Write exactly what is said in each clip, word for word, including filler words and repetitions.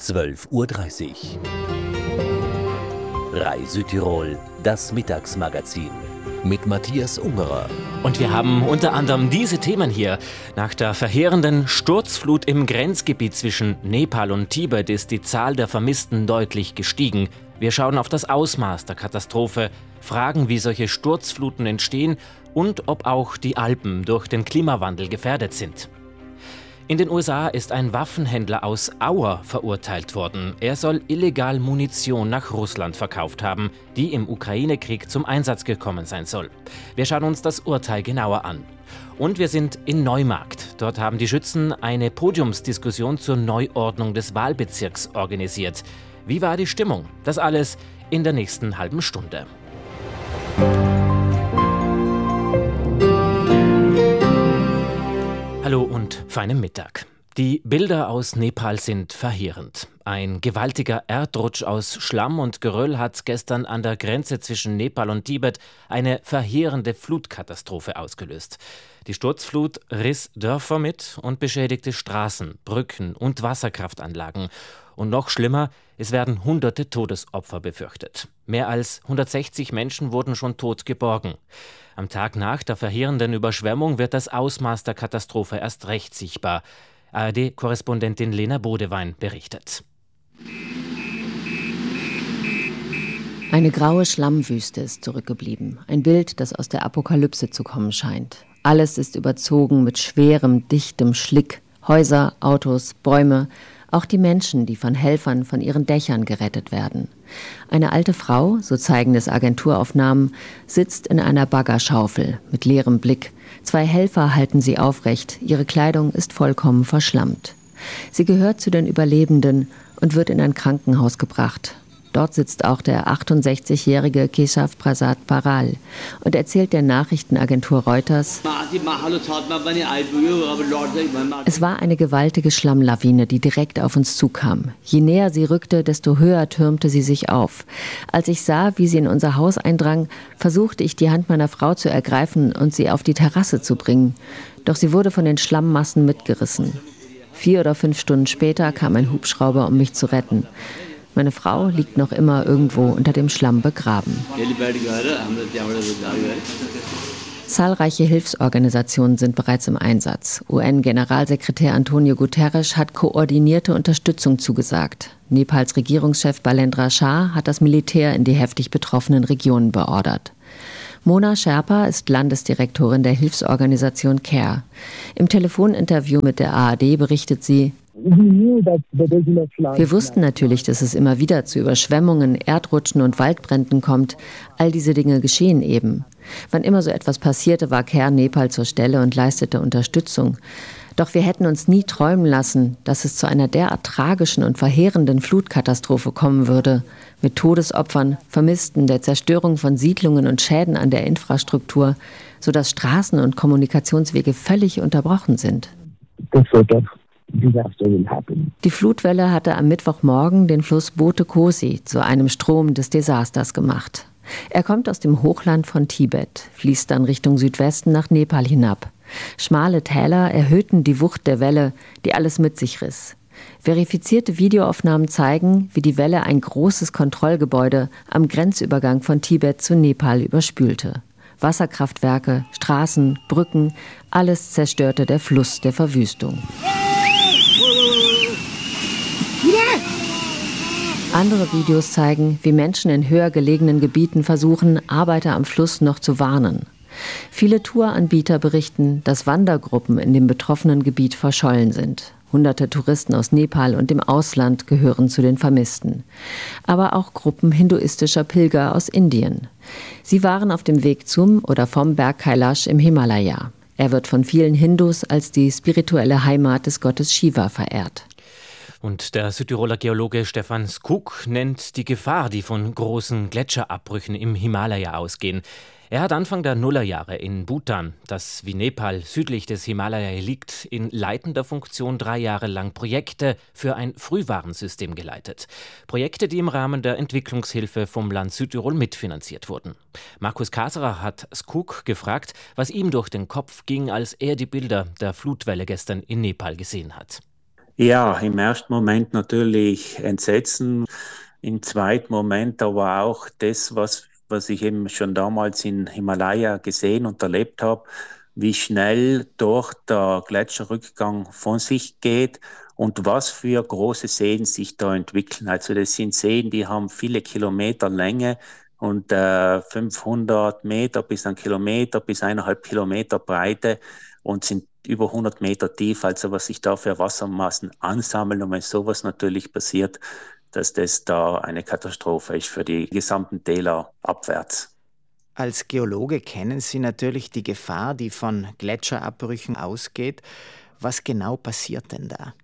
zwölf Uhr dreißig. Rai Südtirol, das Mittagsmagazin mit Matthias Ungerer. Und wir haben unter anderem diese Themen hier. Nach der verheerenden Sturzflut im Grenzgebiet zwischen Nepal und Tibet ist die Zahl der Vermissten deutlich gestiegen. Wir schauen auf das Ausmaß der Katastrophe, fragen, wie solche Sturzfluten entstehen und ob auch die Alpen durch den Klimawandel gefährdet sind. In den U S A ist ein Waffenhändler aus Auer verurteilt worden. Er soll illegal Munition nach Russland verkauft haben, die im Ukraine-Krieg zum Einsatz gekommen sein soll. Wir schauen uns das Urteil genauer an. Und wir sind in Neumarkt. Dort haben die Schützen eine Podiumsdiskussion zur Neuordnung des Wahlbezirks organisiert. Wie war die Stimmung? Das alles in der nächsten halben Stunde. Hallo und feinen Mittag. Die Bilder aus Nepal sind verheerend. Ein gewaltiger Erdrutsch aus Schlamm und Geröll hat gestern an der Grenze zwischen Nepal und Tibet eine verheerende Flutkatastrophe ausgelöst. Die Sturzflut riss Dörfer mit und beschädigte Straßen, Brücken und Wasserkraftanlagen. Und noch schlimmer, es werden hunderte Todesopfer befürchtet. Mehr als hundertsechzig Menschen wurden schon tot geborgen. Am Tag nach der verheerenden Überschwemmung wird das Ausmaß der Katastrophe erst recht sichtbar. A R D-Korrespondentin Lena Bodewein berichtet. Eine graue Schlammwüste ist zurückgeblieben. Ein Bild, das aus der Apokalypse zu kommen scheint. Alles ist überzogen mit schwerem, dichtem Schlick. Häuser, Autos, Bäume, auch die Menschen, die von Helfern von ihren Dächern gerettet werden. Eine alte Frau, so zeigen es Agenturaufnahmen, sitzt in einer Baggerschaufel mit leerem Blick. Zwei Helfer halten sie aufrecht, ihre Kleidung ist vollkommen verschlammt. Sie gehört zu den Überlebenden und wird in ein Krankenhaus gebracht. Dort sitzt auch der achtundsechzigjährige Keshav Prasad Paral und erzählt der Nachrichtenagentur Reuters: Es war eine gewaltige Schlammlawine, die direkt auf uns zukam. Je näher sie rückte, desto höher türmte sie sich auf. Als ich sah, wie sie in unser Haus eindrang, versuchte ich, die Hand meiner Frau zu ergreifen und sie auf die Terrasse zu bringen. Doch sie wurde von den Schlammmassen mitgerissen. Vier oder fünf Stunden später kam ein Hubschrauber, um mich zu retten. Meine Frau liegt noch immer irgendwo unter dem Schlamm begraben. Zahlreiche Hilfsorganisationen sind bereits im Einsatz. U N-Generalsekretär Antonio Guterres hat koordinierte Unterstützung zugesagt. Nepals Regierungschef Balendra Shah hat das Militär in die heftig betroffenen Regionen beordert. Mona Sherpa ist Landesdirektorin der Hilfsorganisation CARE. Im Telefoninterview mit der A R D berichtet sie: Wir wussten natürlich, dass es immer wieder zu Überschwemmungen, Erdrutschen und Waldbränden kommt. All diese Dinge geschehen eben. Wann immer so etwas passierte, war CARE Nepal zur Stelle und leistete Unterstützung. Doch wir hätten uns nie träumen lassen, dass es zu einer derart tragischen und verheerenden Flutkatastrophe kommen würde. Mit Todesopfern, Vermissten, der Zerstörung von Siedlungen und Schäden an der Infrastruktur, sodass Straßen und Kommunikationswege völlig unterbrochen sind. Die Flutwelle hatte am Mittwochmorgen den Fluss Bote Kosi zu einem Strom des Desasters gemacht. Er kommt aus dem Hochland von Tibet, fließt dann Richtung Südwesten nach Nepal hinab. Schmale Täler erhöhten die Wucht der Welle, die alles mit sich riss. Verifizierte Videoaufnahmen zeigen, wie die Welle ein großes Kontrollgebäude am Grenzübergang von Tibet zu Nepal überspülte. Wasserkraftwerke, Straßen, Brücken, alles zerstörte der Fluss der Verwüstung. Andere Videos zeigen, wie Menschen in höher gelegenen Gebieten versuchen, Arbeiter am Fluss noch zu warnen. Viele Touranbieter berichten, dass Wandergruppen in dem betroffenen Gebiet verschollen sind. Hunderte Touristen aus Nepal und dem Ausland gehören zu den Vermissten. Aber auch Gruppen hinduistischer Pilger aus Indien. Sie waren auf dem Weg zum oder vom Berg Kailash im Himalaya. Er wird von vielen Hindus als die spirituelle Heimat des Gottes Shiva verehrt. Und der Südtiroler Geologe Stefan Skuk nennt die Gefahr, die von großen Gletscherabbrüchen im Himalaya ausgehen. Er hat Anfang der Nullerjahre in Bhutan, das wie Nepal südlich des Himalaya liegt, in leitender Funktion drei Jahre lang Projekte für ein Frühwarnsystem geleitet. Projekte, die im Rahmen der Entwicklungshilfe vom Land Südtirol mitfinanziert wurden. Markus Kaserer hat Skuk gefragt, was ihm durch den Kopf ging, als er die Bilder der Flutwelle gestern in Nepal gesehen hat. Ja, im ersten Moment natürlich Entsetzen, im zweiten Moment aber auch das, was, was ich eben schon damals in Himalaya gesehen und erlebt habe, wie schnell dort der Gletscherrückgang von sich geht und was für große Seen sich da entwickeln. Also das sind Seen, die haben viele Kilometer Länge und äh, fünfhundert Meter bis ein Kilometer bis eineinhalb Kilometer Breite und sind über hundert Meter tief. Also was sich da für Wassermassen ansammeln und wenn sowas natürlich passiert, dass das da eine Katastrophe ist für die gesamten Täler abwärts. Als Geologe kennen Sie natürlich die Gefahr, die von Gletscherabbrüchen ausgeht. Was genau passiert denn da?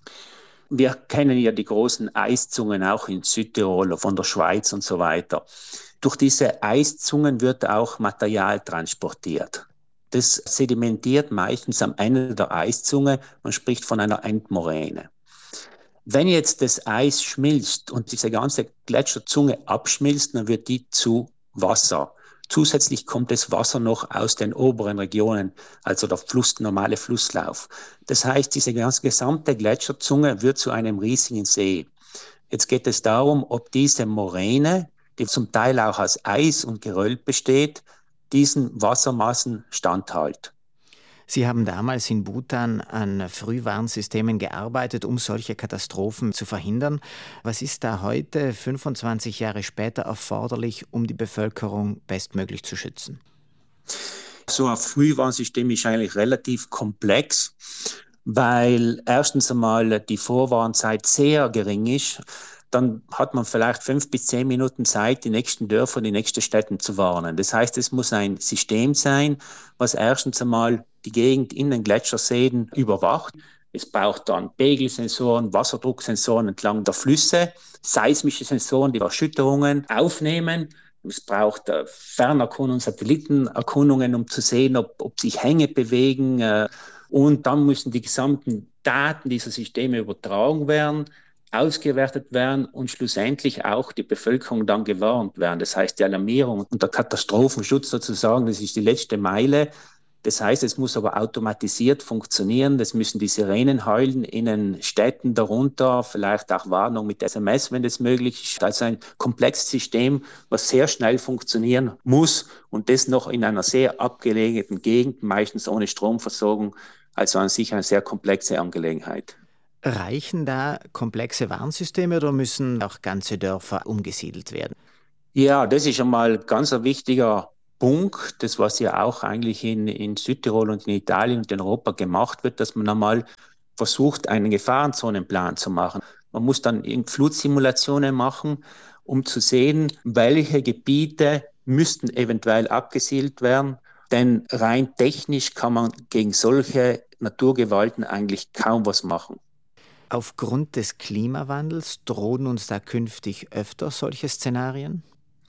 Wir kennen ja die großen Eiszungen auch in Südtirol, von der Schweiz und so weiter. Durch diese Eiszungen wird auch Material transportiert. Das sedimentiert meistens am Ende der Eiszunge. Man spricht von einer Endmoräne. Wenn jetzt das Eis schmilzt und diese ganze Gletscherzunge abschmilzt, dann wird die zu Wasser. Zusätzlich kommt das Wasser noch aus den oberen Regionen, also der Fluss, normale Flusslauf. Das heißt, diese ganze gesamte Gletscherzunge wird zu einem riesigen See. Jetzt geht es darum, ob diese Moräne, die zum Teil auch aus Eis und Geröll besteht, diesen Wassermassen standhält. Sie haben damals in Bhutan an Frühwarnsystemen gearbeitet, um solche Katastrophen zu verhindern. Was ist da heute, fünfundzwanzig Jahre später, erforderlich, um die Bevölkerung bestmöglich zu schützen? So ein Frühwarnsystem ist eigentlich relativ komplex, weil erstens einmal die Vorwarnzeit sehr gering ist. Dann hat man vielleicht fünf bis zehn Minuten Zeit, die nächsten Dörfer, die nächsten Städte zu warnen. Das heißt, es muss ein System sein, was erstens einmal die Gegend in den Gletscherseen überwacht. Es braucht dann Pegelsensoren, Wasserdrucksensoren entlang der Flüsse, seismische Sensoren, die Erschütterungen aufnehmen. Es braucht äh, Fernerkundungen, Satellitenerkundungen, um zu sehen, ob, ob sich Hänge bewegen. Äh, und dann müssen die gesamten Daten dieser Systeme übertragen werden, ausgewertet werden und schlussendlich auch die Bevölkerung dann gewarnt werden. Das heißt, die Alarmierung und der Katastrophenschutz sozusagen, das ist die letzte Meile. Das heißt, es muss aber automatisiert funktionieren. Das müssen die Sirenen heulen in den Städten darunter, vielleicht auch Warnung mit S M S, wenn das möglich ist. Also ein komplexes System, was sehr schnell funktionieren muss und das noch in einer sehr abgelegenen Gegend, meistens ohne Stromversorgung. Also an sich eine sehr komplexe Angelegenheit. Reichen da komplexe Warnsysteme oder müssen auch ganze Dörfer umgesiedelt werden? Ja, das ist einmal ganz ein wichtiger Punkt, das was ja auch eigentlich in, in Südtirol und in Italien und in Europa gemacht wird, dass man einmal versucht, einen Gefahrenzonenplan zu machen. Man muss dann Flutsimulationen machen, um zu sehen, welche Gebiete müssten eventuell abgesiedelt werden. Denn rein technisch kann man gegen solche Naturgewalten eigentlich kaum was machen. Aufgrund des Klimawandels drohen uns da künftig öfter solche Szenarien?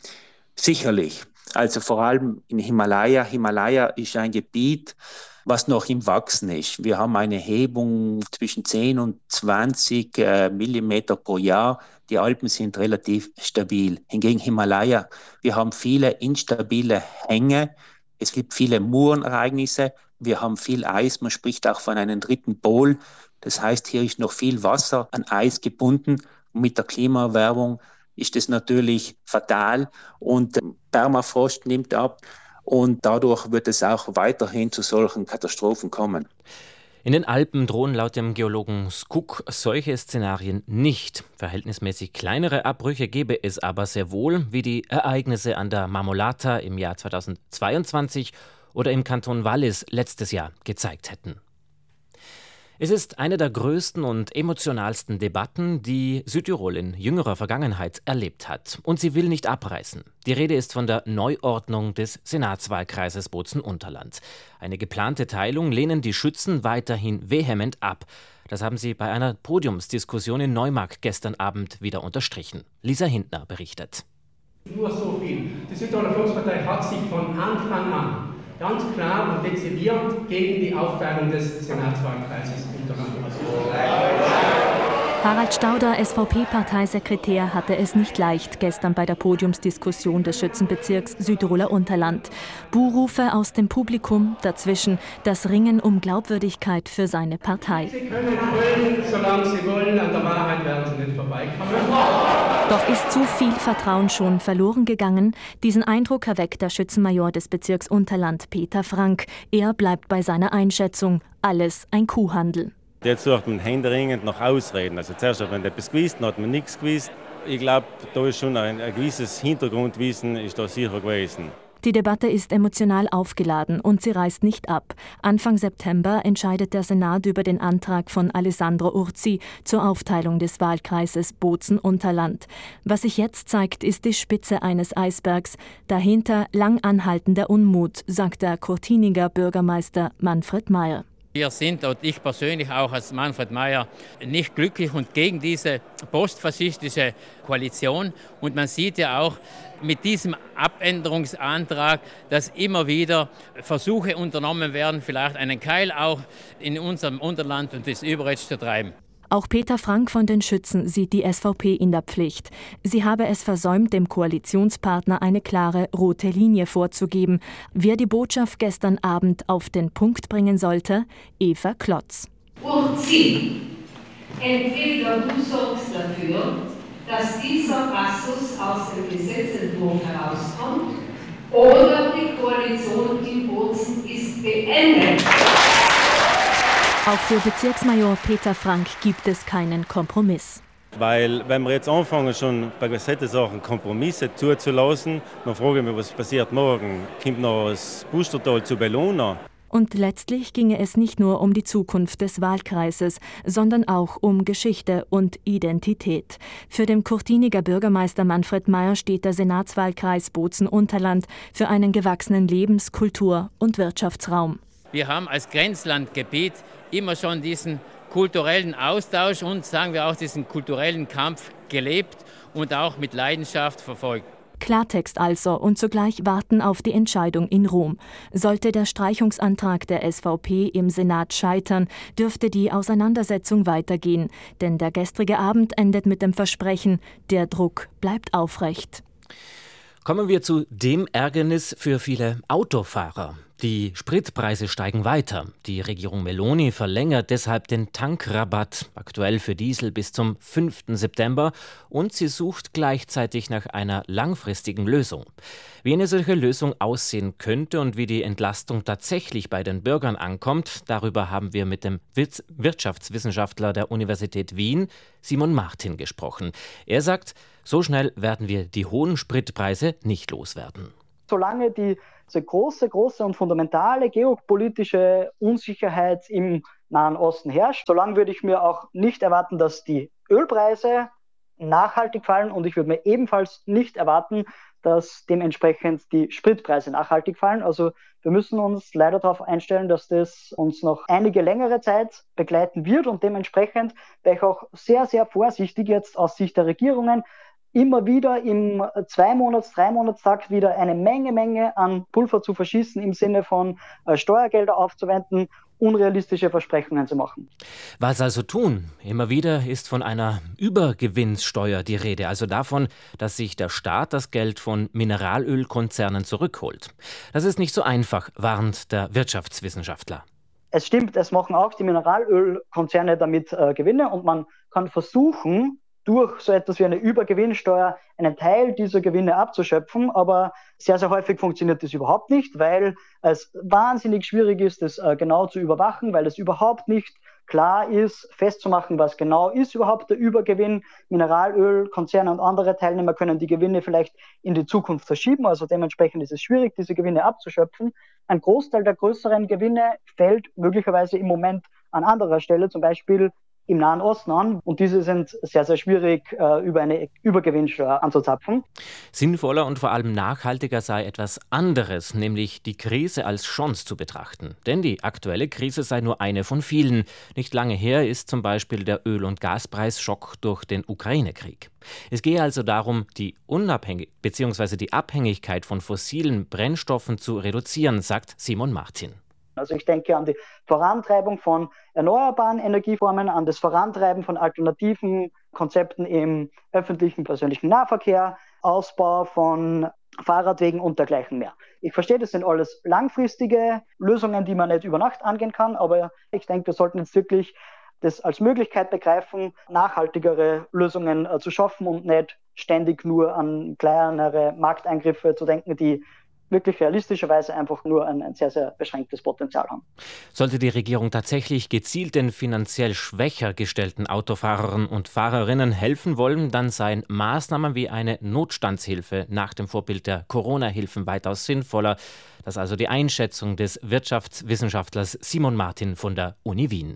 Sicherlich. Also vor allem in Himalaya. Himalaya ist ein Gebiet, was noch im Wachsen ist. Wir haben eine Hebung zwischen zehn und zwanzig äh, Millimeter pro Jahr. Die Alpen sind relativ stabil. Hingegen Himalaya, wir haben viele instabile Hänge. Es gibt viele Murenereignisse. Wir haben viel Eis. Man spricht auch von einem dritten Pol. Das heißt, hier ist noch viel Wasser an Eis gebunden. Und mit der Klimaerwärmung ist das natürlich fatal und Permafrost nimmt ab und dadurch wird es auch weiterhin zu solchen Katastrophen kommen. In den Alpen drohen laut dem Geologen Skuk solche Szenarien nicht. Verhältnismäßig kleinere Abbrüche gäbe es aber sehr wohl, wie die Ereignisse an der Marmolata im Jahr zweitausendzweiundzwanzig oder im Kanton Wallis letztes Jahr gezeigt hätten. Es ist eine der größten und emotionalsten Debatten, die Südtirol in jüngerer Vergangenheit erlebt hat. Und sie will nicht abreißen. Die Rede ist von der Neuordnung des Senatswahlkreises Bozen-Unterland. Eine geplante Teilung lehnen die Schützen weiterhin vehement ab. Das haben sie bei einer Podiumsdiskussion in Neumarkt gestern Abend wieder unterstrichen. Lisa Hindner berichtet. Nur so viel. Die Südtiroler Volkspartei hat sich von Anfang an ganz klar und dezidiert gegen die Aufteilung des Senatswahlkreises Unterland. Harald Stauder, S V P-Parteisekretär, hatte es nicht leicht gestern bei der Podiumsdiskussion des Schützenbezirks Südtiroler Unterland. Buhrufe aus dem Publikum, dazwischen das Ringen um Glaubwürdigkeit für seine Partei. Sie können wollen, solange Sie wollen, an der Wahrheit werden Sie nicht vorbeikommen. Doch ist zu viel Vertrauen schon verloren gegangen? Diesen Eindruck erweckt der Schützenmajor des Bezirks Unterland, Peter Frank. Er bleibt bei seiner Einschätzung. Alles ein Kuhhandel. Jetzt sucht man händeringend nach Ausreden. Also zuerst hat man etwas gewusst, dann hat man nichts gewusst. Ich glaube, da ist schon ein, ein gewisses Hintergrundwissen ist da sicher gewesen. Die Debatte ist emotional aufgeladen und sie reißt nicht ab. Anfang September entscheidet der Senat über den Antrag von Alessandro Urzi zur Aufteilung des Wahlkreises Bozen-Unterland. Was sich jetzt zeigt, ist die Spitze eines Eisbergs. Dahinter lang anhaltender Unmut, sagt der Kurtiniger Bürgermeister Manfred Meyer. Wir sind, und ich persönlich auch als Manfred Meyer, nicht glücklich und gegen diese postfaschistische Koalition. Und man sieht ja auch mit diesem Abänderungsantrag, dass immer wieder Versuche unternommen werden, vielleicht einen Keil auch in unserem Unterland und das Überretsch zu treiben. Auch Peter Frank von den Schützen sieht die S V P in der Pflicht. Sie habe es versäumt, dem Koalitionspartner eine klare rote Linie vorzugeben. Wer die Botschaft gestern Abend auf den Punkt bringen sollte? Eva Klotz. Urzi, entweder du sorgst dafür, dass dieser Passus aus dem Gesetzentwurf herauskommt, oder die Koalition in Bozen ist beendet. Auch für Bezirksmajor Peter Frank gibt es keinen Kompromiss. Weil, wenn wir jetzt anfangen, schon bei solchen Sachen Kompromisse zuzulassen, dann frage ich mich, was passiert morgen? Kommt noch das Bustertal zu Bellona? Und letztlich ginge es nicht nur um die Zukunft des Wahlkreises, sondern auch um Geschichte und Identität. Für den Kurtiniger Bürgermeister Manfred Meyer steht der Senatswahlkreis Bozen-Unterland für einen gewachsenen Lebens-, Kultur- und Wirtschaftsraum. Wir haben als Grenzlandgebiet immer schon diesen kulturellen Austausch und, sagen wir auch, diesen kulturellen Kampf gelebt und auch mit Leidenschaft verfolgt. Klartext also und zugleich warten auf die Entscheidung in Rom. Sollte der Streichungsantrag der S V P im Senat scheitern, dürfte die Auseinandersetzung weitergehen. Denn der gestrige Abend endet mit dem Versprechen, der Druck bleibt aufrecht. Kommen wir zu dem Ärgernis für viele Autofahrer. Die Spritpreise steigen weiter. Die Regierung Meloni verlängert deshalb den Tankrabatt, aktuell für Diesel bis zum fünften September, und sie sucht gleichzeitig nach einer langfristigen Lösung. Wie eine solche Lösung aussehen könnte und wie die Entlastung tatsächlich bei den Bürgern ankommt, darüber haben wir mit dem Wirtschaftswissenschaftler der Universität Wien, Simon Martin, gesprochen. Er sagt, so schnell werden wir die hohen Spritpreise nicht loswerden. Solange die diese große, große und fundamentale geopolitische Unsicherheit im Nahen Osten herrscht, solange würde ich mir auch nicht erwarten, dass die Ölpreise nachhaltig fallen, und ich würde mir ebenfalls nicht erwarten, dass dementsprechend die Spritpreise nachhaltig fallen. Also wir müssen uns leider darauf einstellen, dass das uns noch einige längere Zeit begleiten wird, und dementsprechend wäre ich auch sehr, sehr vorsichtig jetzt aus Sicht der Regierungen, immer wieder im Zwei-Monats-, Drei-Monatstakt wieder eine Menge, Menge an Pulver zu verschießen, im Sinne von äh, Steuergelder aufzuwenden, unrealistische Versprechungen zu machen. Was also tun? Immer wieder ist von einer Übergewinnsteuer die Rede, also davon, dass sich der Staat das Geld von Mineralölkonzernen zurückholt. Das ist nicht so einfach, warnt der Wirtschaftswissenschaftler. Es stimmt, es machen auch die Mineralölkonzerne damit äh, Gewinne, und man kann versuchen, durch so etwas wie eine Übergewinnsteuer einen Teil dieser Gewinne abzuschöpfen, aber sehr, sehr häufig funktioniert das überhaupt nicht, weil es wahnsinnig schwierig ist, das äh, genau zu überwachen, weil es überhaupt nicht klar ist, festzumachen, was genau ist überhaupt der Übergewinn. Mineralölkonzerne und andere Teilnehmer können die Gewinne vielleicht in die Zukunft verschieben, also dementsprechend ist es schwierig, diese Gewinne abzuschöpfen. Ein Großteil der größeren Gewinne fällt möglicherweise im Moment an anderer Stelle, zum Beispiel im Nahen Osten an, und diese sind sehr, sehr schwierig äh, über eine Übergewinnsteuer anzuzapfen. Sinnvoller und vor allem nachhaltiger sei etwas anderes, nämlich die Krise als Chance zu betrachten. Denn die aktuelle Krise sei nur eine von vielen. Nicht lange her ist zum Beispiel der Öl- und Gaspreisschock durch den Ukraine-Krieg. Es gehe also darum, die Unabhängig- bzw. die Abhängigkeit von fossilen Brennstoffen zu reduzieren, sagt Simon Martin. Also ich denke an die Vorantreibung von erneuerbaren Energieformen, an das Vorantreiben von alternativen Konzepten im öffentlichen persönlichen Nahverkehr, Ausbau von Fahrradwegen und dergleichen mehr. Ich verstehe, das sind alles langfristige Lösungen, die man nicht über Nacht angehen kann, aber ich denke, wir sollten jetzt wirklich das als Möglichkeit begreifen, nachhaltigere Lösungen äh, zu schaffen und nicht ständig nur an kleinere Markteingriffe zu denken, die wirklich realistischerweise einfach nur ein, ein sehr, sehr beschränktes Potenzial haben. Sollte die Regierung tatsächlich gezielt den finanziell schwächer gestellten Autofahrerinnen und Fahrerinnen helfen wollen, dann seien Maßnahmen wie eine Notstandshilfe nach dem Vorbild der Corona-Hilfen weitaus sinnvoller. Das ist also die Einschätzung des Wirtschaftswissenschaftlers Simon Martin von der Uni Wien.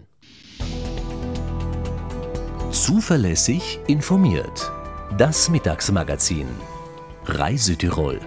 Zuverlässig informiert. Das Mittagsmagazin. Reise-Tirol.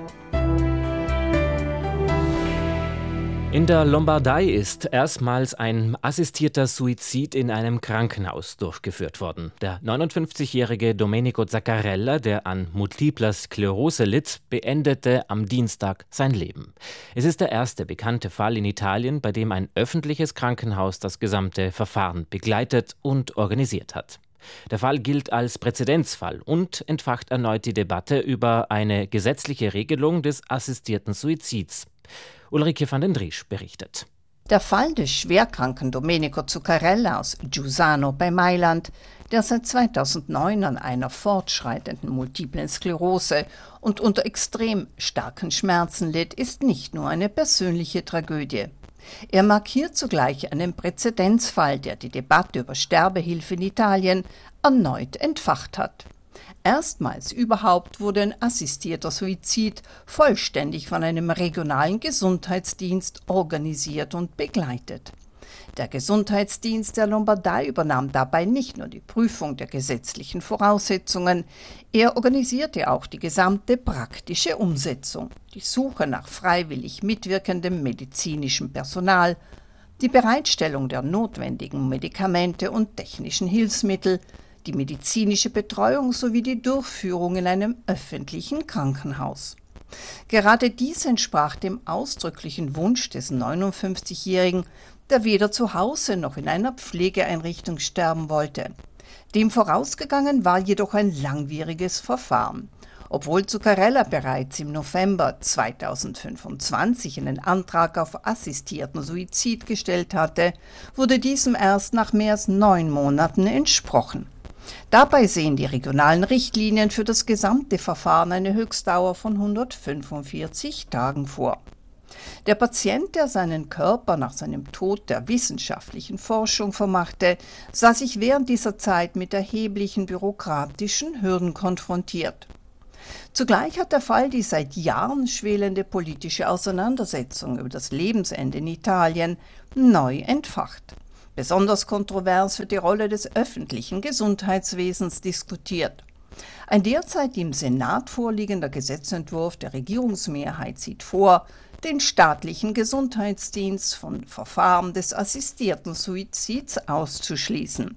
In der Lombardei ist erstmals ein assistierter Suizid in einem Krankenhaus durchgeführt worden. Der neunundfünfzigjährige Domenico Zaccarella, der an multipler Sklerose litt, beendete am Dienstag sein Leben. Es ist der erste bekannte Fall in Italien, bei dem ein öffentliches Krankenhaus das gesamte Verfahren begleitet und organisiert hat. Der Fall gilt als Präzedenzfall und entfacht erneut die Debatte über eine gesetzliche Regelung des assistierten Suizids. Ulrike van den Driesch berichtet. Der Fall des schwerkranken Domenico Zaccarella aus Giussano bei Mailand, der seit zweitausendneun an einer fortschreitenden multiplen Sklerose und unter extrem starken Schmerzen litt, ist nicht nur eine persönliche Tragödie. Er markiert zugleich einen Präzedenzfall, der die Debatte über Sterbehilfe in Italien erneut entfacht hat. Erstmals überhaupt wurde ein assistierter Suizid vollständig von einem regionalen Gesundheitsdienst organisiert und begleitet. Der Gesundheitsdienst der Lombardei übernahm dabei nicht nur die Prüfung der gesetzlichen Voraussetzungen, er organisierte auch die gesamte praktische Umsetzung, die Suche nach freiwillig mitwirkendem medizinischem Personal, die Bereitstellung der notwendigen Medikamente und technischen Hilfsmittel, die medizinische Betreuung sowie die Durchführung in einem öffentlichen Krankenhaus. Gerade dies entsprach dem ausdrücklichen Wunsch des neunundfünfzigjährigen, der weder zu Hause noch in einer Pflegeeinrichtung sterben wollte. Dem vorausgegangen war jedoch ein langwieriges Verfahren. Obwohl Zaccarella bereits im November zweitausendfünfundzwanzig einen Antrag auf assistierten Suizid gestellt hatte, wurde diesem erst nach mehr als neun Monaten entsprochen. Dabei sehen die regionalen Richtlinien für das gesamte Verfahren eine Höchstdauer von hundertfünfundvierzig Tagen vor. Der Patient, der seinen Körper nach seinem Tod der wissenschaftlichen Forschung vermachte, sah sich während dieser Zeit mit erheblichen bürokratischen Hürden konfrontiert. Zugleich hat der Fall die seit Jahren schwelende politische Auseinandersetzung über das Lebensende in Italien neu entfacht. Besonders kontrovers wird die Rolle des öffentlichen Gesundheitswesens diskutiert. Ein derzeit im Senat vorliegender Gesetzentwurf der Regierungsmehrheit sieht vor, den staatlichen Gesundheitsdienst von Verfahren des assistierten Suizids auszuschließen.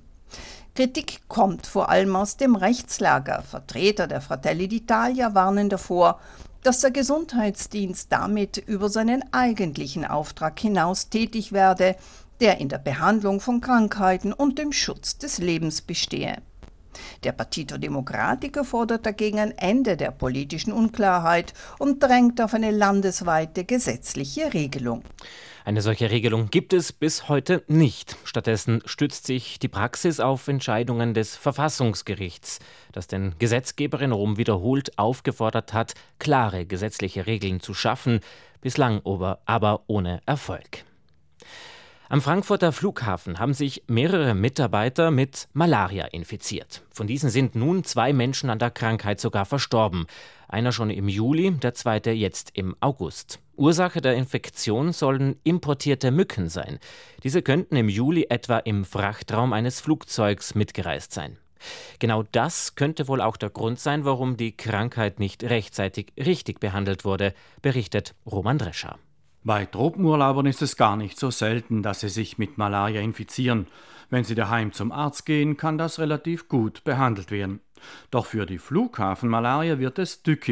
Kritik kommt vor allem aus dem Rechtslager. Vertreter der Fratelli d'Italia warnen davor, dass der Gesundheitsdienst damit über seinen eigentlichen Auftrag hinaus tätig werde, der in der Behandlung von Krankheiten und dem Schutz des Lebens bestehe. Der Partito Democratico fordert dagegen ein Ende der politischen Unklarheit und drängt auf eine landesweite gesetzliche Regelung. Eine solche Regelung gibt es bis heute nicht. Stattdessen stützt sich die Praxis auf Entscheidungen des Verfassungsgerichts, das den Gesetzgeber in Rom wiederholt aufgefordert hat, klare gesetzliche Regeln zu schaffen, bislang aber ohne Erfolg. Am Frankfurter Flughafen haben sich mehrere Mitarbeiter mit Malaria infiziert. Von diesen sind nun zwei Menschen an der Krankheit sogar verstorben. Einer schon im Juli, der zweite jetzt im August. Ursache der Infektion sollen importierte Mücken sein. Diese könnten im Juli etwa im Frachtraum eines Flugzeugs mitgereist sein. Genau das könnte wohl auch der Grund sein, warum die Krankheit nicht rechtzeitig richtig behandelt wurde, berichtet Roman Drescher. Bei Tropenurlaubern ist es gar nicht so selten, dass sie sich mit Malaria infizieren. Wenn sie daheim zum Arzt gehen, kann das relativ gut behandelt werden. Doch für die Flughafenmalaria wird es tückisch.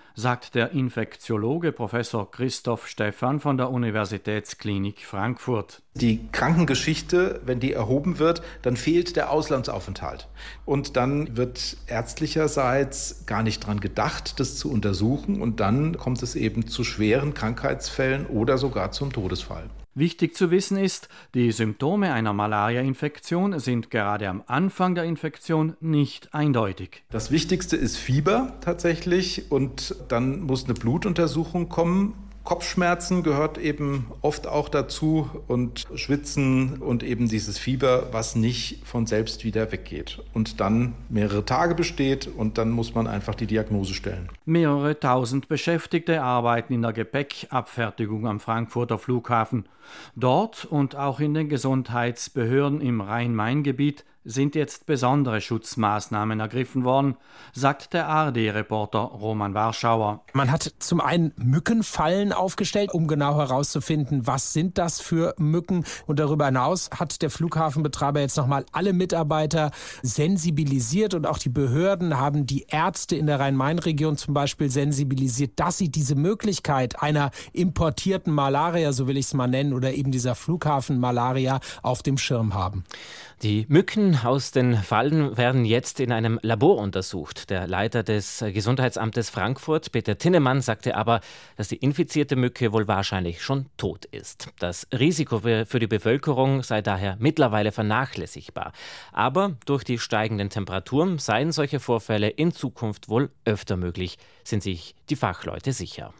sagt der Infektiologe Professor Christoph Stephan von der Universitätsklinik Frankfurt. Die Krankengeschichte, wenn die erhoben wird, dann fehlt der Auslandsaufenthalt. Und dann wird ärztlicherseits gar nicht dran gedacht, das zu untersuchen. Und dann kommt es eben zu schweren Krankheitsfällen oder sogar zum Todesfall. Wichtig zu wissen ist, die Symptome einer Malaria-Infektion sind gerade am Anfang der Infektion nicht eindeutig. Das Wichtigste ist Fieber tatsächlich und dann muss eine Blutuntersuchung kommen. Kopfschmerzen gehört eben oft auch dazu und Schwitzen und eben dieses Fieber, was nicht von selbst wieder weggeht und dann mehrere Tage besteht und dann muss man einfach die Diagnose stellen. Mehrere tausend Beschäftigte arbeiten in der Gepäckabfertigung am Frankfurter Flughafen. Dort und auch in den Gesundheitsbehörden im Rhein-Main-Gebiet sind jetzt besondere Schutzmaßnahmen ergriffen worden, sagt der A R D-Reporter Roman Warschauer. Man hat zum einen Mückenfallen aufgestellt, um genau herauszufinden, was sind das für Mücken. Und darüber hinaus hat der Flughafenbetreiber jetzt nochmal alle Mitarbeiter sensibilisiert und auch die Behörden haben die Ärzte in der Rhein-Main-Region zum Beispiel sensibilisiert, dass sie diese Möglichkeit einer importierten Malaria, so will ich es mal nennen, oder eben dieser Flughafenmalaria auf dem Schirm haben. Die Mücken aus den Fallen werden jetzt in einem Labor untersucht. Der Leiter des Gesundheitsamtes Frankfurt, Peter Tinnemann, sagte aber, dass die infizierte Mücke wohl wahrscheinlich schon tot ist. Das Risiko für die Bevölkerung sei daher mittlerweile vernachlässigbar. Aber durch die steigenden Temperaturen seien solche Vorfälle in Zukunft wohl öfter möglich, sind sich die Fachleute sicher.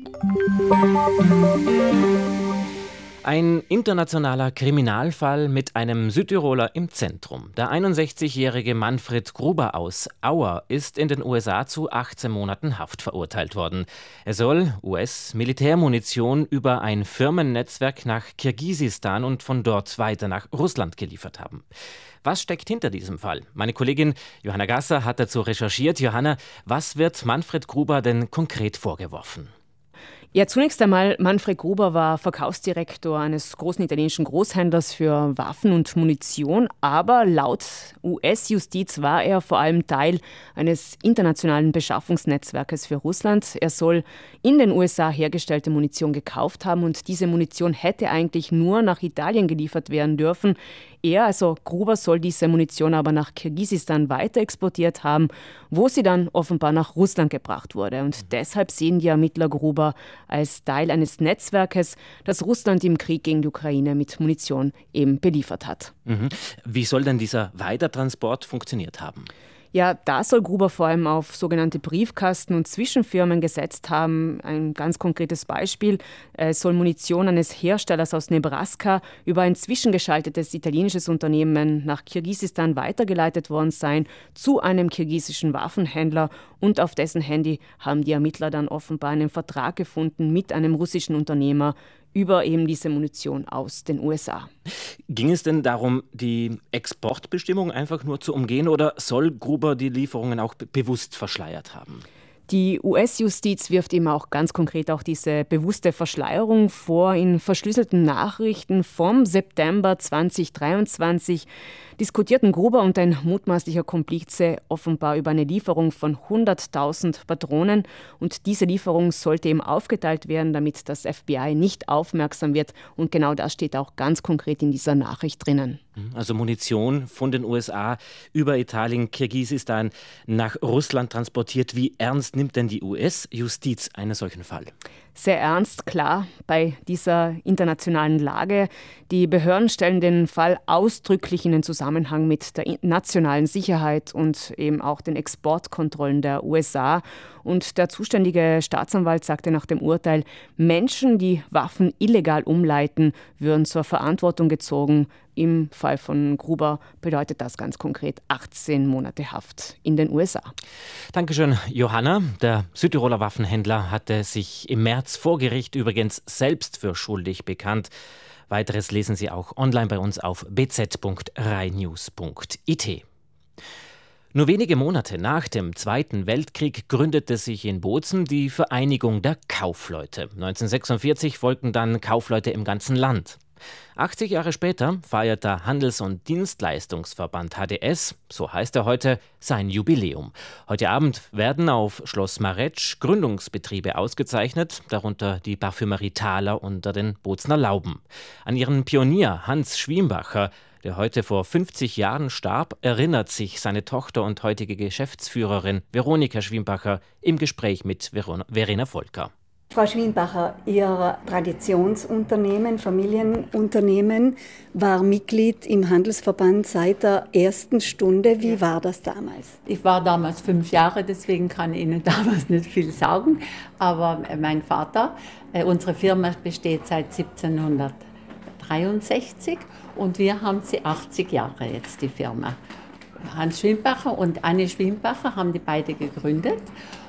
Ein internationaler Kriminalfall mit einem Südtiroler im Zentrum. Der einundsechzigjährige Manfred Gruber aus Auer ist in den U S A zu achtzehn Monaten Haft verurteilt worden. Er soll U S-Militärmunition über ein Firmennetzwerk nach Kirgisistan und von dort weiter nach Russland geliefert haben. Was steckt hinter diesem Fall? Meine Kollegin Johanna Gasser hat dazu recherchiert. Johanna, was wird Manfred Gruber denn konkret vorgeworfen? Ja, zunächst einmal, Manfred Gruber war Verkaufsdirektor eines großen italienischen Großhändlers für Waffen und Munition, aber laut U S-Justiz war er vor allem Teil eines internationalen Beschaffungsnetzwerkes für Russland. Er soll in den U S A hergestellte Munition gekauft haben und diese Munition hätte eigentlich nur nach Italien geliefert werden dürfen. Er, also Gruber, soll diese Munition aber nach Kirgisistan weiter exportiert haben, wo sie dann offenbar nach Russland gebracht wurde. Und deshalb sehen die Ermittler Gruber als Teil eines Netzwerkes, das Russland im Krieg gegen die Ukraine mit Munition eben beliefert hat. Mhm. Wie soll denn dieser Weitertransport funktioniert haben? Ja, da soll Gruber vor allem auf sogenannte Briefkasten- und Zwischenfirmen gesetzt haben. Ein ganz konkretes Beispiel: Es soll Munition eines Herstellers aus Nebraska über ein zwischengeschaltetes italienisches Unternehmen nach Kirgisistan weitergeleitet worden sein zu einem kirgisischen Waffenhändler. Und auf dessen Handy haben die Ermittler dann offenbar einen Vertrag gefunden mit einem russischen Unternehmer über eben diese Munition aus den U S A. Ging es denn darum, die Exportbestimmung einfach nur zu umgehen, oder soll Gruber die Lieferungen auch be- bewusst verschleiert haben? Die U S-Justiz wirft ihm auch ganz konkret auch diese bewusste Verschleierung vor. In verschlüsselten Nachrichten vom September zweitausenddreiundzwanzig diskutierten Gruber und ein mutmaßlicher Komplize offenbar über eine Lieferung von hunderttausend Patronen. Und diese Lieferung sollte eben aufgeteilt werden, damit das F B I nicht aufmerksam wird. Und genau das steht auch ganz konkret in dieser Nachricht drinnen. Also Munition von den U S A über Italien, Kirgisistan nach Russland transportiert. Wie ernst nimmt denn die U S-Justiz einen solchen Fall? Sehr ernst, klar, bei dieser internationalen Lage. Die Behörden stellen den Fall ausdrücklich in den Zusammenhang mit der nationalen Sicherheit und eben auch den Exportkontrollen der U S A. Und der zuständige Staatsanwalt sagte nach dem Urteil, Menschen, die Waffen illegal umleiten, würden zur Verantwortung gezogen. Im Fall von Gruber bedeutet das ganz konkret achtzehn Monate Haft in den U S A. Dankeschön, Johanna. Der Südtiroler Waffenhändler hatte sich im März vor Gericht übrigens selbst für schuldig bekannt. Weiteres lesen Sie auch online bei uns auf b z punkt rheinnews punkt i t. Nur wenige Monate nach dem Zweiten Weltkrieg gründete sich in Bozen die Vereinigung der Kaufleute. neunzehnhundertsechsundvierzig folgten dann Kaufleute im ganzen Land. achtzig Jahre später feiert der Handels- und Dienstleistungsverband H D S, so heißt er heute, sein Jubiläum. Heute Abend werden auf Schloss Maretsch Gründungsbetriebe ausgezeichnet, darunter die Parfümerie Thaler unter den Bozner Lauben. An ihren Pionier Hans Schwiembacher, der heute vor fünfzig Jahren starb, erinnert sich seine Tochter und heutige Geschäftsführerin Veronika Schwiembacher im Gespräch mit Verena Volker. Frau Schwiembacher, Ihr Traditionsunternehmen, Familienunternehmen, war Mitglied im Handelsverband seit der ersten Stunde. Wie war das damals? Ich war damals fünf Jahre, deswegen kann ich Ihnen damals nicht viel sagen. Aber mein Vater, unsere Firma besteht seit siebzehnhundertdreiundsechzig und wir haben sie achtzig Jahre jetzt, die Firma. Hans Schwiembacher und Anne Schwiembacher haben die beide gegründet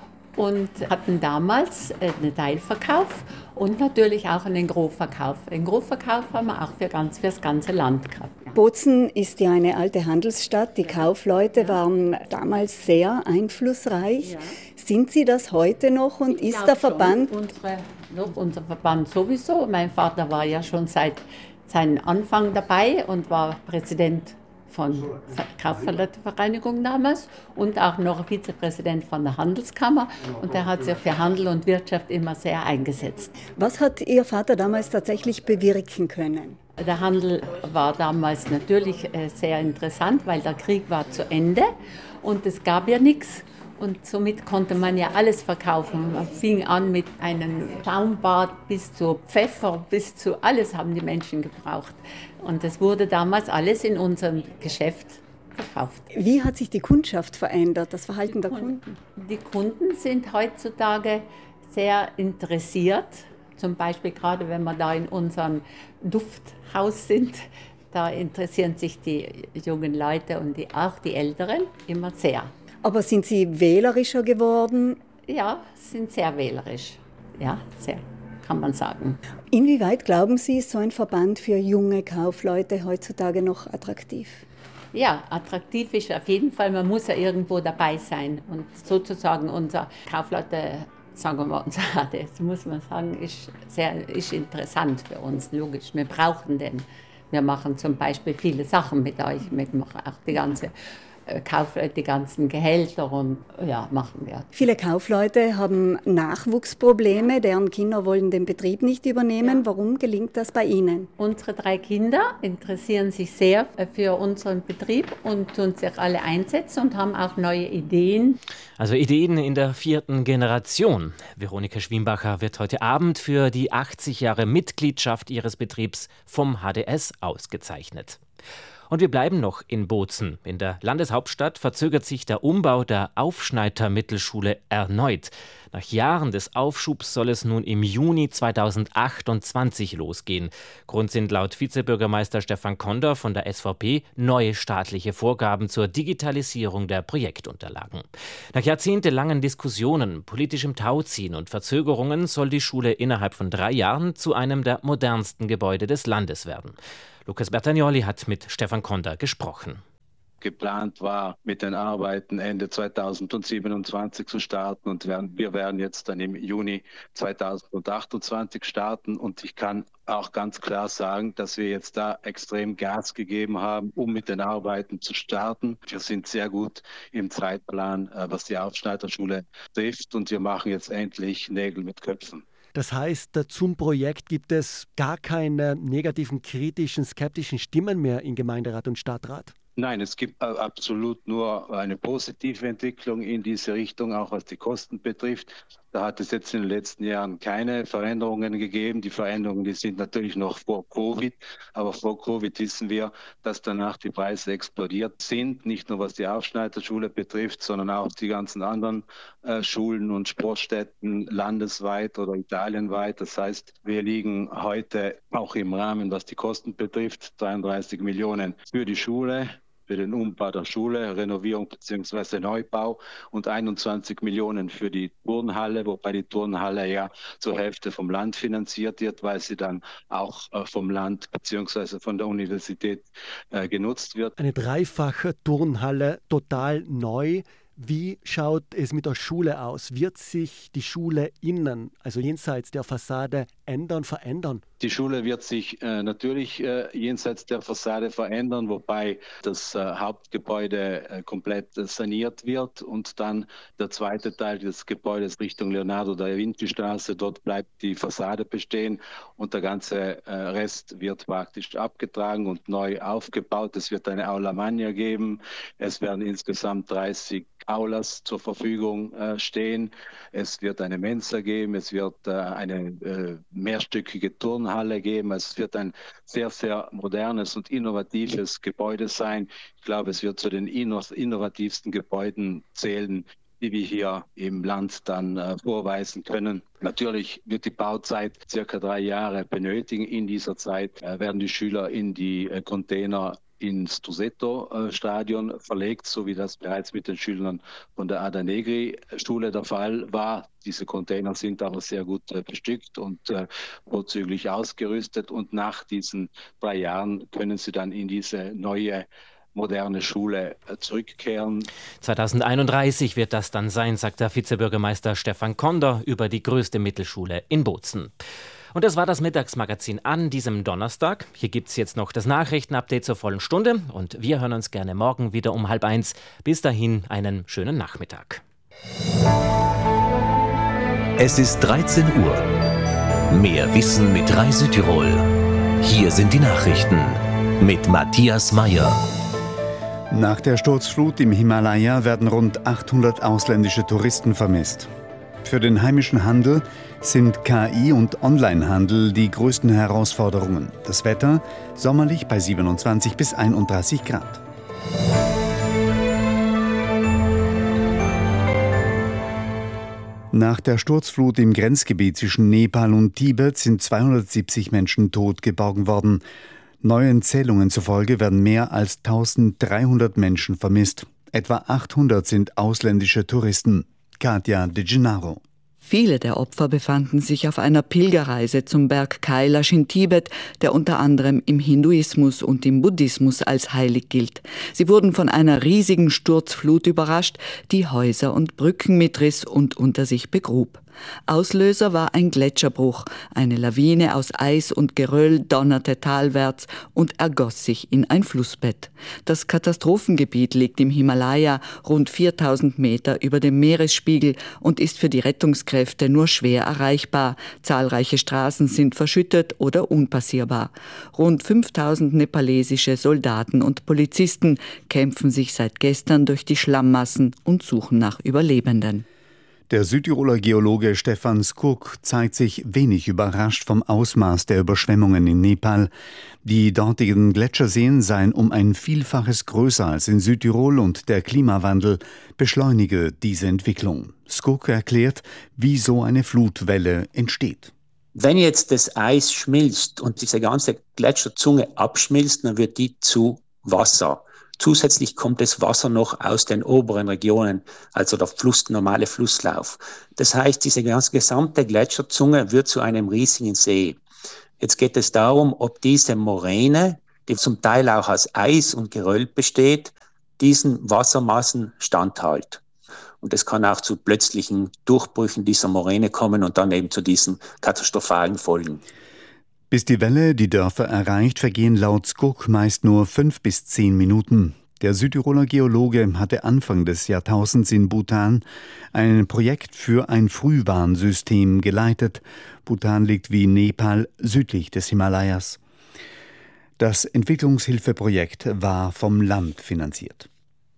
und hatten damals einen Teilverkauf und natürlich auch einen Großverkauf. Einen Großverkauf haben wir auch für, ganz, für das ganze Land gehabt. Bozen ist ja eine alte Handelsstadt. Die Kaufleute waren damals sehr einflussreich. Ja. Sind sie das heute noch und ich ist der Verband? Unsere, noch unser Verband sowieso. Mein Vater war ja schon seit seinem Anfang dabei und war Präsident von der Kaufleute-Vereinigung damals und auch noch Vizepräsident von der Handelskammer. Und der hat sich für Handel und Wirtschaft immer sehr eingesetzt. Was hat Ihr Vater damals tatsächlich bewirken können? Der Handel war damals natürlich sehr interessant, weil der Krieg war zu Ende und es gab ja nichts. Und somit konnte man ja alles verkaufen. Man fing an mit einem Schaumbad bis zu Pfeffer, bis zu alles haben die Menschen gebraucht. Und das wurde damals alles in unserem Geschäft verkauft. Wie hat sich die Kundschaft verändert, das Verhalten der Kunden? Die Kunden sind heutzutage sehr interessiert. Zum Beispiel gerade, wenn wir da in unserem Dufthaus sind, da interessieren sich die jungen Leute und die, auch die Älteren immer sehr. Aber sind Sie wählerischer geworden? Ja, sind sehr wählerisch. Ja, sehr, kann man sagen. Inwieweit, glauben Sie, ist so ein Verband für junge Kaufleute heutzutage noch attraktiv? Ja, attraktiv ist auf jeden Fall. Man muss ja irgendwo dabei sein. Und sozusagen unser Kaufleute, sagen wir mal, unser H D S, muss man sagen, ist, sehr, ist interessant für uns, logisch. Wir brauchen den. Wir machen zum Beispiel viele Sachen mit euch. Wir machen auch die ganze Kaufleute, die ganzen Gehälter und ja, machen wir. Viele Kaufleute haben Nachwuchsprobleme, deren Kinder wollen den Betrieb nicht übernehmen. Ja. Warum gelingt das bei Ihnen? Unsere drei Kinder interessieren sich sehr für unseren Betrieb und tun sich alle einsetzen und haben auch neue Ideen. Also Ideen in der vierten Generation. Veronika Schwiembacher wird heute Abend für die achtzig Jahre Mitgliedschaft ihres Betriebs vom H D S ausgezeichnet. Und wir bleiben noch in Bozen. In der Landeshauptstadt verzögert sich der Umbau der Aufschneider-Mittelschule erneut. Nach Jahren des Aufschubs soll es nun im Juni zweitausendachtundzwanzig losgehen. Grund sind laut Vizebürgermeister Stefan Konder von der S V P neue staatliche Vorgaben zur Digitalisierung der Projektunterlagen. Nach jahrzehntelangen Diskussionen, politischem Tauziehen und Verzögerungen soll die Schule innerhalb von drei Jahren zu einem der modernsten Gebäude des Landes werden. Lukas Bertagnoli hat mit Stefan Konder gesprochen. Geplant war, mit den Arbeiten Ende zweitausendsiebenundzwanzig zu starten und wir werden jetzt dann im Juni zweitausendachtundzwanzig starten und ich kann auch ganz klar sagen, dass wir jetzt da extrem Gas gegeben haben, um mit den Arbeiten zu starten. Wir sind sehr gut im Zeitplan, was die Aufschneiderschule trifft und wir machen jetzt endlich Nägel mit Köpfen. Das heißt, zum Projekt gibt es gar keine negativen, kritischen, skeptischen Stimmen mehr in Gemeinderat und Stadtrat? Nein, es gibt absolut nur eine positive Entwicklung in diese Richtung, auch was die Kosten betrifft. Da hat es jetzt in den letzten Jahren keine Veränderungen gegeben. Die Veränderungen, die sind natürlich noch vor Covid, aber vor Covid wissen wir, dass danach die Preise explodiert sind. Nicht nur was die Aufschneiderschule betrifft, sondern auch die ganzen anderen äh, Schulen und Sportstätten landesweit oder italienweit. Das heißt, wir liegen heute auch im Rahmen, was die Kosten betrifft, dreiunddreißig Millionen für die Schule, für den Umbau der Schule, Renovierung bzw. Neubau und einundzwanzig Millionen für die Turnhalle, wobei die Turnhalle ja zur Hälfte vom Land finanziert wird, weil sie dann auch äh, vom Land bzw. von der Universität äh, genutzt wird. Eine dreifache Turnhalle, total neu. Wie schaut es mit der Schule aus? Wird sich die Schule innen, also jenseits der Fassade, ändern, verändern? Die Schule wird sich äh, natürlich äh, jenseits der Fassade verändern, wobei das äh, Hauptgebäude äh, komplett äh, saniert wird und dann der zweite Teil des Gebäudes Richtung Leonardo da Vinci-Straße, dort bleibt die Fassade bestehen und der ganze äh, Rest wird praktisch abgetragen und neu aufgebaut. Es wird eine Aula Magna geben, es werden insgesamt dreißig Aulas zur Verfügung äh, stehen, es wird eine Mensa geben, es wird äh, eine äh, mehrstöckige Turnhalle geben. Es wird ein sehr, sehr modernes und innovatives Gebäude sein. Ich glaube, es wird zu den innovativsten Gebäuden zählen, die wir hier im Land dann äh, vorweisen können. Natürlich wird die Bauzeit circa drei Jahre benötigen. In dieser Zeit äh, werden die Schüler in die äh, Container ins Dusetto-Stadion verlegt, so wie das bereits mit den Schülern von der Ada Negri-Schule der Fall war. Diese Container sind aber sehr gut äh, bestückt und äh, vorzüglich ausgerüstet. Und nach diesen drei Jahren können sie dann in diese neue moderne Schule äh, zurückkehren. zweitausendeinunddreißig wird das dann sein, sagt der Vizebürgermeister Stefan Konder über die größte Mittelschule in Bozen. Und das war das Mittagsmagazin an diesem Donnerstag. Hier gibt es jetzt noch das Nachrichtenupdate zur vollen Stunde und wir hören uns gerne morgen wieder um halb eins. Bis dahin einen schönen Nachmittag. Es ist dreizehn Uhr. Mehr Wissen mit Rai Südtirol. Hier sind die Nachrichten mit Matthias Meyer. Nach der Sturzflut im Himalaya werden rund achthundert ausländische Touristen vermisst. Für den heimischen Handel sind K I und Onlinehandel die größten Herausforderungen. Das Wetter sommerlich bei siebenundzwanzig bis einunddreißig Grad. Nach der Sturzflut im Grenzgebiet zwischen Nepal und Tibet sind zweihundertsiebzig Menschen tot geborgen worden. Neuen Zählungen zufolge werden mehr als eintausenddreihundert Menschen vermisst. Etwa achthundert sind ausländische Touristen. Katja De Gennaro. Viele der Opfer befanden sich auf einer Pilgerreise zum Berg Kailash in Tibet, der unter anderem im Hinduismus und im Buddhismus als heilig gilt. Sie wurden von einer riesigen Sturzflut überrascht, die Häuser und Brücken mitriss und unter sich begrub. Auslöser war ein Gletscherbruch. Eine Lawine aus Eis und Geröll donnerte talwärts und ergoss sich in ein Flussbett. Das Katastrophengebiet liegt im Himalaya, rund viertausend Meter über dem Meeresspiegel und ist für die Rettungskräfte nur schwer erreichbar. Zahlreiche Straßen sind verschüttet oder unpassierbar. Rund fünftausend nepalesische Soldaten und Polizisten kämpfen sich seit gestern durch die Schlammmassen und suchen nach Überlebenden. Der Südtiroler Geologe Stefan Skuk zeigt sich wenig überrascht vom Ausmaß der Überschwemmungen in Nepal. Die dortigen Gletscherseen seien um ein Vielfaches größer als in Südtirol und der Klimawandel beschleunige diese Entwicklung. Skuk erklärt, wie so eine Flutwelle entsteht. Wenn jetzt das Eis schmilzt und diese ganze Gletscherzunge abschmilzt, dann wird die zu Wasser. Zusätzlich kommt das Wasser noch aus den oberen Regionen, also der Fluss, normale Flusslauf. Das heißt, diese ganze gesamte Gletscherzunge wird zu einem riesigen See. Jetzt geht es darum, ob diese Moräne, die zum Teil auch aus Eis und Geröll besteht, diesen Wassermassen standhält. Und es kann auch zu plötzlichen Durchbrüchen dieser Moräne kommen und dann eben zu diesen katastrophalen Folgen. Bis die Welle die Dörfer erreicht, vergehen laut Skuk meist nur fünf bis zehn Minuten. Der Südtiroler Geologe hatte Anfang des Jahrtausends in Bhutan ein Projekt für ein Frühwarnsystem geleitet. Bhutan liegt wie Nepal südlich des Himalayas. Das Entwicklungshilfeprojekt war vom Land finanziert.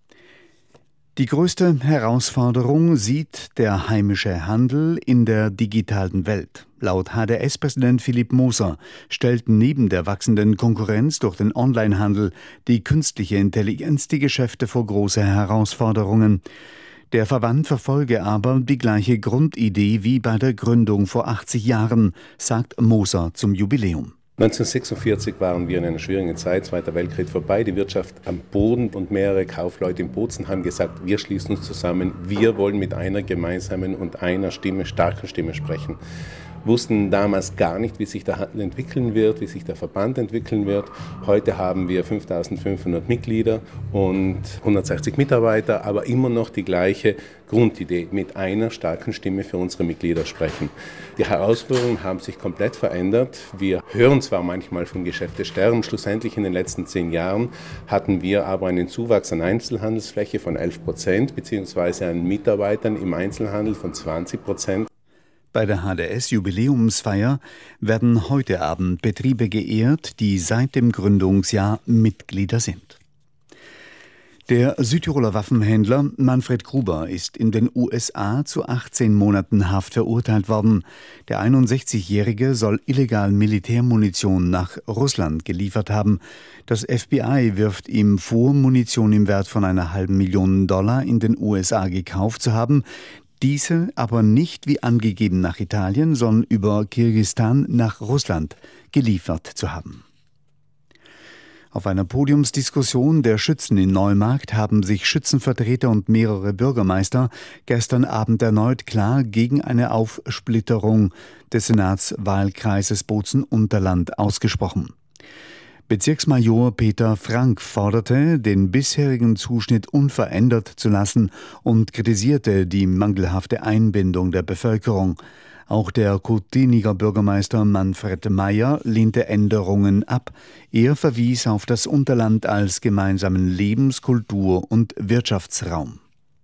Die größte Herausforderung sieht der heimische Handel in der digitalen Welt. Laut H D S-Präsident Philipp Moser stellt neben der wachsenden Konkurrenz durch den Onlinehandel die künstliche Intelligenz die Geschäfte vor große Herausforderungen. Der Verband verfolge aber die gleiche Grundidee wie bei der Gründung vor achtzig Jahren, sagt Moser zum Jubiläum. neunzehnhundertsechsundvierzig waren wir in einer schwierigen Zeit, Zweiter Weltkrieg vorbei, die Wirtschaft am Boden und mehrere Kaufleute in Bozen haben gesagt, wir schließen uns zusammen, wir wollen mit einer gemeinsamen und einer Stimme, starken Stimme sprechen. Wussten damals gar nicht, wie sich der Handel entwickeln wird, wie sich der Verband entwickeln wird. Heute haben wir fünftausendfünfhundert Mitglieder und hundertsechzig Mitarbeiter, aber immer noch die gleiche Grundidee, mit einer starken Stimme für unsere Mitglieder sprechen. Die Herausforderungen haben sich komplett verändert. Wir hören zwar manchmal vom Geschäftesterben, schlussendlich in den letzten zehn Jahren hatten wir aber einen Zuwachs an Einzelhandelsfläche von elf Prozent, beziehungsweise an Mitarbeitern im Einzelhandel von zwanzig Prozent. Bei der H D S-Jubiläumsfeier werden heute Abend Betriebe geehrt, die seit dem Gründungsjahr Mitglieder sind. Der Südtiroler Waffenhändler Manfred Gruber ist in den U S A zu achtzehn Monaten Haft verurteilt worden. Der einundsechzigjährige soll illegal Militärmunition nach Russland geliefert haben. Das F B I wirft ihm vor, Munition im Wert von einer halben Million Dollar in den U S A gekauft zu haben. Diese aber nicht wie angegeben nach Italien, sondern über Kirgisistan nach Russland geliefert zu haben. Auf einer Podiumsdiskussion der Schützen in Neumarkt haben sich Schützenvertreter und mehrere Bürgermeister gestern Abend erneut klar gegen eine Aufsplitterung des Senatswahlkreises Bozen-Unterland ausgesprochen. Bezirksmajor Peter Frank forderte, den bisherigen Zuschnitt unverändert zu lassen und kritisierte die mangelhafte Einbindung der Bevölkerung. Auch der Kotiniger Bürgermeister Manfred Meyer lehnte Änderungen ab. Er verwies auf das Unterland als gemeinsamen Lebens-, Kultur- und Wirtschaftsraum.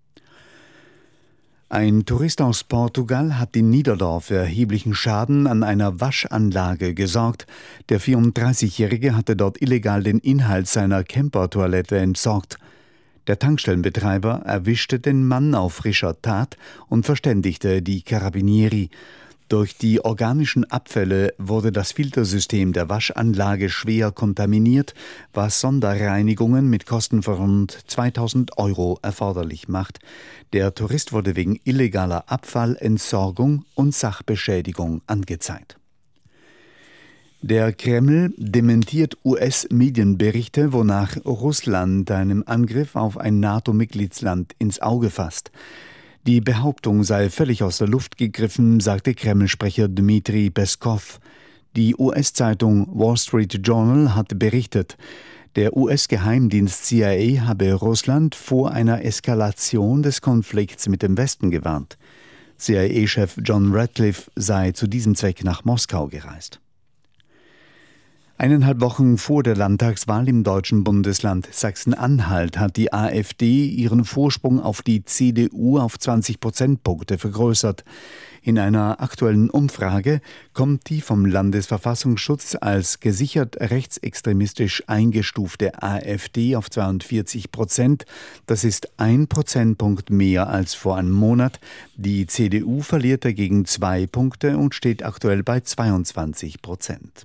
Ein Tourist aus Portugal hat in Niederdorf für erheblichen Schaden an einer Waschanlage gesorgt. Der vierunddreißigjährige hatte dort illegal den Inhalt seiner Campertoilette entsorgt. Der Tankstellenbetreiber erwischte den Mann auf frischer Tat und verständigte die Carabinieri. Durch die organischen Abfälle wurde das Filtersystem der Waschanlage schwer kontaminiert, was Sonderreinigungen mit Kosten von rund zweitausend Euro erforderlich macht. Der Tourist wurde wegen illegaler Abfallentsorgung und Sachbeschädigung angezeigt. Der Kreml dementiert U S-Medienberichte, wonach Russland einem Angriff auf ein NATO-Mitgliedsland ins Auge fasst. Die Behauptung sei völlig aus der Luft gegriffen, sagte Kreml-Sprecher Dmitri Peskov. Die U S-Zeitung Wall Street Journal hatte berichtet, der U S-Geheimdienst C I A habe Russland vor einer Eskalation des Konflikts mit dem Westen gewarnt. C I A-Chef John Ratcliffe sei zu diesem Zweck nach Moskau gereist. Eineinhalb Wochen vor der Landtagswahl im deutschen Bundesland Sachsen-Anhalt hat die AfD ihren Vorsprung auf die C D U auf zwanzig Prozentpunkte vergrößert. In einer aktuellen Umfrage kommt die vom Landesverfassungsschutz als gesichert rechtsextremistisch eingestufte AfD auf zweiundvierzig Prozent. Das ist ein Prozentpunkt mehr als vor einem Monat. Die C D U verliert dagegen zwei Punkte und steht aktuell bei zweiundzwanzig Prozent.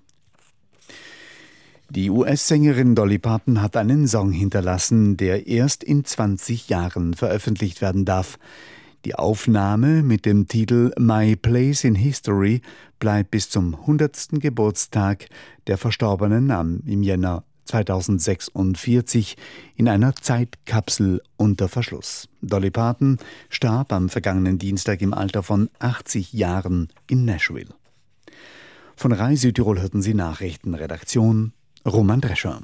Die U S-Sängerin Dolly Parton hat einen Song hinterlassen, der erst in zwanzig Jahren veröffentlicht werden darf. Die Aufnahme mit dem Titel My Place in History bleibt bis zum hundertsten Geburtstag der Verstorbenen am, im Jänner zweitausendsechsundvierzig in einer Zeitkapsel unter Verschluss. Dolly Parton starb am vergangenen Dienstag im Alter von achtzig Jahren in Nashville. Von Rai Südtirol hörten Sie Nachrichten, Redaktion Roman Drescher.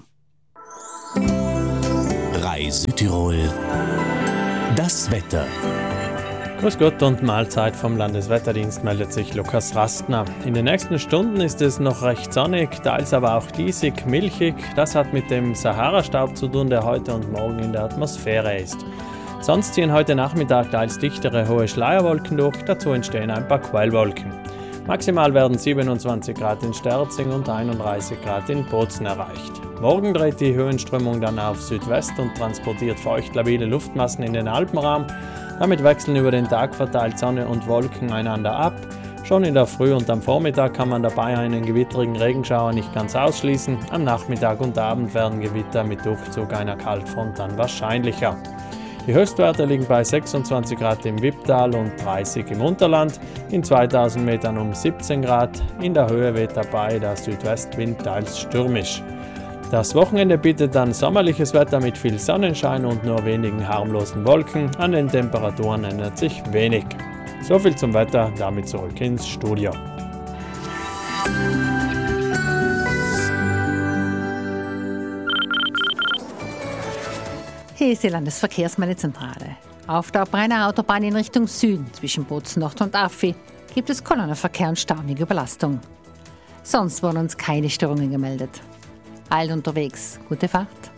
Rai Südtirol. Das Wetter. Grüß Gott und Mahlzeit vom Landeswetterdienst meldet sich Lukas Rastner. In den nächsten Stunden ist es noch recht sonnig, teils aber auch diesig, milchig. Das hat mit dem Sahara-Staub zu tun, der heute und morgen in der Atmosphäre ist. Sonst ziehen heute Nachmittag teils dichtere hohe Schleierwolken durch, dazu entstehen ein paar Quellwolken. Maximal werden siebenundzwanzig Grad in Sterzing und einunddreißig Grad in Bozen erreicht. Morgen dreht die Höhenströmung dann auf Südwest und transportiert feuchtlabile Luftmassen in den Alpenraum. Damit wechseln über den Tag verteilt Sonne und Wolken einander ab. Schon in der Früh und am Vormittag kann man dabei einen gewitterigen Regenschauer nicht ganz ausschließen. Am Nachmittag und Abend werden Gewitter mit Durchzug einer Kaltfront dann wahrscheinlicher. Die Höchstwerte liegen bei sechsundzwanzig Grad im Wipptal und dreißig im Unterland, in zweitausend Metern um siebzehn Grad, in der Höhe weht dabei der Südwestwind teils stürmisch. Das Wochenende bietet dann sommerliches Wetter mit viel Sonnenschein und nur wenigen harmlosen Wolken, an den Temperaturen ändert sich wenig. So viel zum Wetter, damit zurück ins Studio. Hier ist die Landesverkehrsmeldezentrale. Auf der Brenner Autobahn in Richtung Süden zwischen Bozen Nord und Affi gibt es Kolonnenverkehr und staunige Überlastung. Sonst wurden uns keine Störungen gemeldet. Allen unterwegs, gute Fahrt.